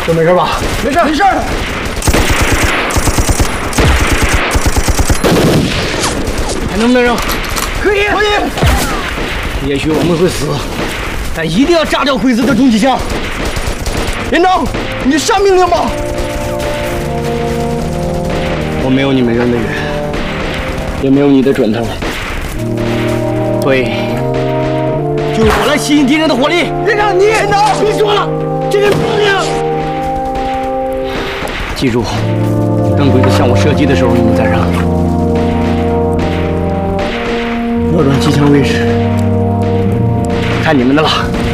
都没事吧？ 没事，没事。 还能不能扔？ 可以，可以。 也许我们会死，但一定要炸掉鬼子的重机枪。连长，你下命令吧。我没有你们扔的远，也没有你的准头，所以就由我来吸引敌人的火力。 连长，你也能。 别说了，这是命令。记住，当鬼子向我射击的时候，你们再扔。瞄准机枪位置，看你们的了。